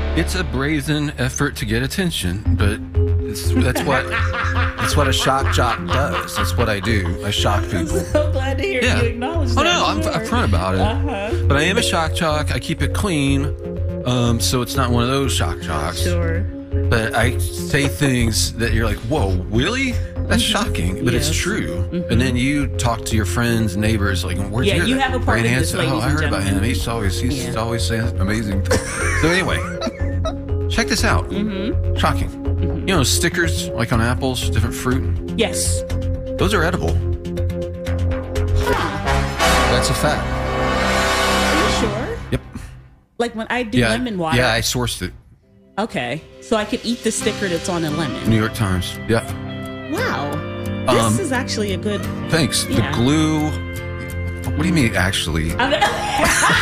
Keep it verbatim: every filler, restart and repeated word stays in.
It's a brazen effort to get attention, but it's, that's what that's what a shock jock does. That's what I do. I shock people. I'm so glad to hear Yeah. you acknowledge Oh that. no, I'm Sure. upfront about it. Uh-huh. But I am a shock jock. I keep it clean, um, so it's not one of those shock jocks. Sure. But I say things that you're like, whoa, really? That's shocking, but Yes. it's true. And then you talk to your friends, neighbors, like, where'd Yeah, you hear you that? have a part Great in this, answer. Oh, ladies I and heard about him. gentlemen. He's always he's Yeah. always saying amazing things. So anyway, check this out. Mm-hmm. Shocking. Mm-hmm. You know, stickers like on apples, different fruit. Yes. Those are edible. That's a fact. Are you sure? Yep. Like when I do Yeah. lemon water. Yeah, I sourced it. Okay. So I could eat the sticker that's on a lemon. New York Times. Yeah. Wow. This Um, is actually a good. Thanks. Yeah. The glue. What do you mean, actually? I mean-